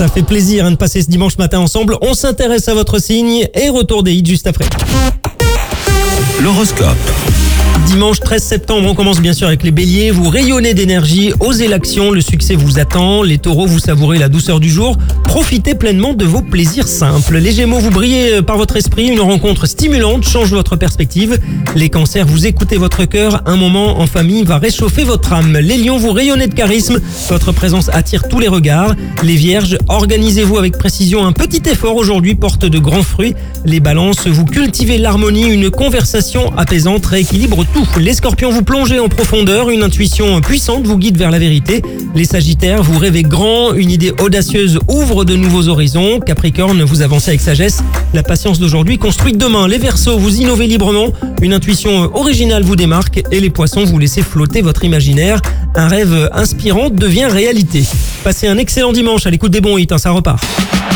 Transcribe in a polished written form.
Ça fait plaisir de passer ce dimanche matin ensemble. On s'intéresse à votre signe et retour des hits juste après. L'horoscope. Dimanche 13 septembre, on commence bien sûr avec les béliers. Vous rayonnez d'énergie, osez l'action, le succès vous attend. Les taureaux, vous savourez la douceur du jour. Profitez pleinement de vos plaisirs simples. Les gémeaux, vous brillez par votre esprit. Une rencontre stimulante change votre perspective. Les cancers, vous écoutez votre cœur. Un moment en famille va réchauffer votre âme. Les lions, vous rayonnez de charisme. Votre présence attire tous les regards. Les vierges, organisez-vous avec précision. Un petit effort aujourd'hui porte de grands fruits. Les balances, vous cultivez l'harmonie. Une conversation apaisante rééquilibre tout. Les scorpions, vous plongez en profondeur. Une intuition puissante vous guide vers la vérité. Les sagittaires, vous rêvez grand. Une idée audacieuse ouvre de nouveaux horizons. Capricorne, vous avancez avec sagesse. La patience d'aujourd'hui construit demain. Les verseaux, vous innovez librement. Une intuition originale vous démarque. Et les poissons, vous laissez flotter votre imaginaire. Un rêve inspirant devient réalité. Passez un excellent dimanche à l'écoute des bons hits, ça repart.